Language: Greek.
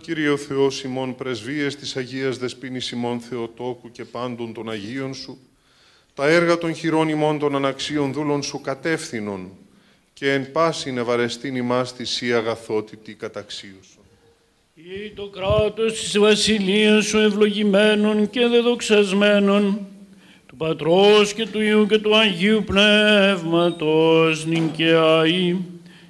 Κύριε ο Θεός ημών, πρεσβείες της Αγίας Δεσποίνης ημών Θεοτόκου και πάντων των Αγίων Σου, τα έργα των χειρών ημών των αναξίων δούλων Σου κατεύθυνον και εν πάσιν ευαρεστήν ημάς θυσί αγαθότητη καταξίωσον. Ή το κράτος της βασιλείας Σου ευλογημένων και δεδοξασμένων, του Πατρός και του Υιού και του Αγίου Πνεύματος νυν και αεί.